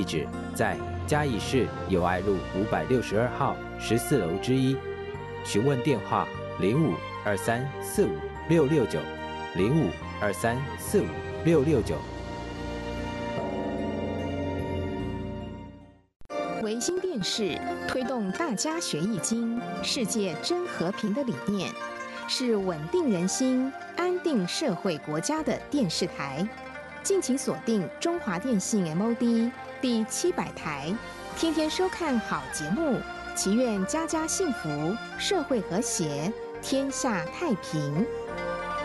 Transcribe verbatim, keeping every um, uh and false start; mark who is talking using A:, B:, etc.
A: 址在嘉义市友爱路五百六十二号十四楼之一。询问电话零五二三四五六六九零五二三四五六六九。
B: 维新电视推动大家学易经、世界真和平的理念，是稳定人心、安定社会国家的电视台。敬请锁定中华电信 M O D 第七百台，天天收看好节目，祈愿家家幸福，社会和谐，天下太平。